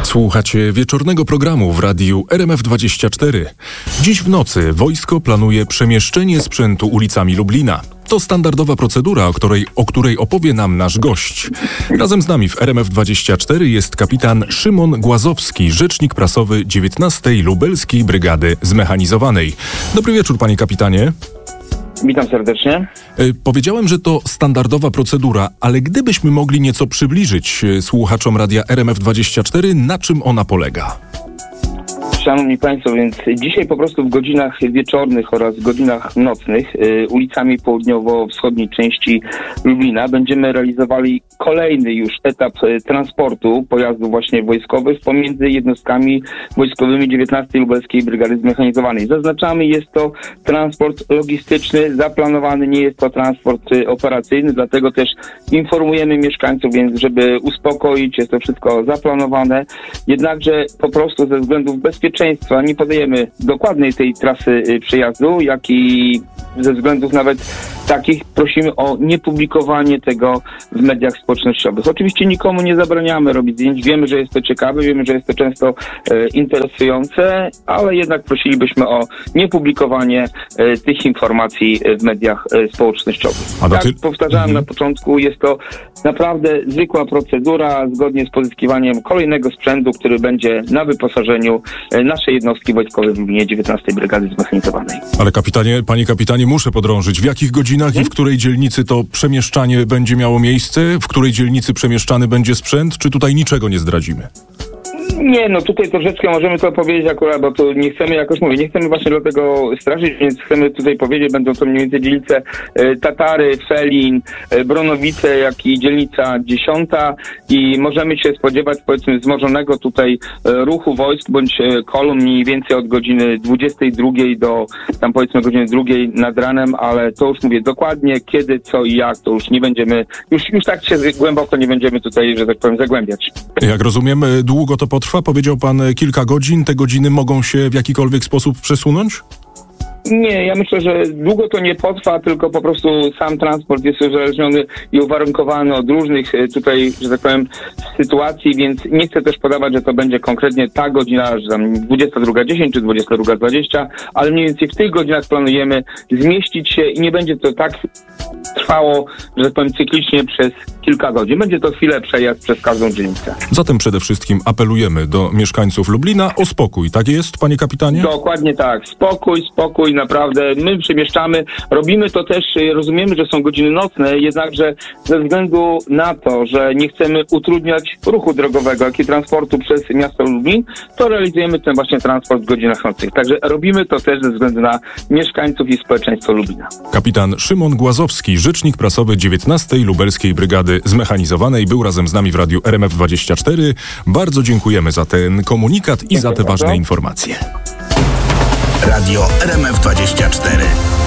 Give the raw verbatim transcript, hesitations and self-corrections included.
Słuchacie wieczornego programu w radiu R M F dwadzieścia cztery. Dziś w nocy wojsko planuje przemieszczenie sprzętu ulicami Lublina. To standardowa procedura, o której, o której opowie nam nasz gość. Razem z nami w R M F dwadzieścia cztery jest kapitan Szymon Głazowski, rzecznik prasowy dziewiętnastej Lubelskiej Brygady Zmechanizowanej. Dobry wieczór, panie kapitanie. Witam serdecznie. Powiedziałem, że to standardowa procedura, ale gdybyśmy mogli nieco przybliżyć słuchaczom radia R M F dwadzieścia cztery, na czym ona polega? Szanowni Państwo, więc dzisiaj po prostu w godzinach wieczornych oraz godzinach nocnych y, ulicami południowo-wschodniej części Lublina będziemy realizowali kolejny już etap y, transportu pojazdów właśnie wojskowych pomiędzy jednostkami wojskowymi dziewiętnastej Lubelskiej Brygady Zmechanizowanej. Zaznaczamy, jest to transport logistyczny, zaplanowany, nie jest to transport y, operacyjny, dlatego też informujemy mieszkańców, więc żeby uspokoić, jest to wszystko zaplanowane, jednakże po prostu ze względów bezpieczeństwa nie podajemy dokładnej tej trasy przejazdu, jak i ze względów nawet takich prosimy o niepublikowanie tego w mediach społecznościowych. Oczywiście nikomu nie zabraniamy robić zdjęć, wiemy, że jest to ciekawe, wiemy, że jest to często e, interesujące, ale jednak prosilibyśmy o niepublikowanie e, tych informacji w mediach e, społecznościowych. Jak ty... powtarzałem mhm. na początku, jest to naprawdę zwykła procedura zgodnie z pozyskiwaniem kolejnego sprzętu, który będzie na wyposażeniu e, naszej jednostki wojskowej w Lublinie dziewiętnastej Brygady Zmechanizowanej. Ale kapitanie, panie kapitanie, muszę podrążyć. W jakich godzinach hmm? i w której dzielnicy to przemieszczanie będzie miało miejsce? W której dzielnicy przemieszczany będzie sprzęt? Czy tutaj niczego nie zdradzimy? Nie, no tutaj troszeczkę możemy to powiedzieć akurat, bo tu nie chcemy, jakoś mówię, nie chcemy właśnie do tego straszyć, więc chcemy tutaj powiedzieć, będą to mniej więcej dzielnice e, Tatary, Felin, e, Bronowice, jak i dzielnica dziesiąta i możemy się spodziewać, powiedzmy, wzmożonego tutaj e, ruchu wojsk bądź e, kolumn mniej więcej od godziny dwudziestej drugiej do tam powiedzmy godziny drugiej nad ranem, ale to już mówię dokładnie kiedy, co i jak, to już nie będziemy, już, już tak się głęboko nie będziemy tutaj, że tak powiem, zagłębiać. Jak rozumiem, długo to potrwa? Powiedział pan kilka godzin. Te godziny mogą się w jakikolwiek sposób przesunąć? Nie, ja myślę, że długo to nie potrwa, tylko po prostu sam transport jest uzależniony i uwarunkowany od różnych tutaj, że tak powiem, sytuacji, więc nie chcę też podawać, że to będzie konkretnie ta godzina, że tam dwudziesta druga dziesięć czy dwudziesta druga dwadzieścia, ale mniej więcej w tych godzinach planujemy zmieścić się i nie będzie to tak trwało, że tak powiem, cyklicznie przez kilka godzin. Będzie to chwilę przejazd przez każdą dzielnicę. Zatem przede wszystkim apelujemy do mieszkańców Lublina o spokój. Tak jest, panie kapitanie? Dokładnie tak. Spokój, spokój, naprawdę. My przemieszczamy, robimy to też, rozumiemy, że są godziny nocne, jednakże ze względu na to, że nie chcemy utrudniać ruchu drogowego, jak i transportu przez miasto Lublin, to realizujemy ten właśnie transport w godzinach nocnych. Także robimy to też ze względu na mieszkańców i społeczeństwo Lublina. Kapitan Szymon Głazowski, rzecznik prasowy dziewiętnastej Lubelskiej Brygady Zmechanizowanej, był razem z nami w radiu R M F dwadzieścia cztery. Bardzo dziękujemy za ten komunikat i Dziękuję za te bardzo. ważne informacje. Radio R M F dwadzieścia cztery.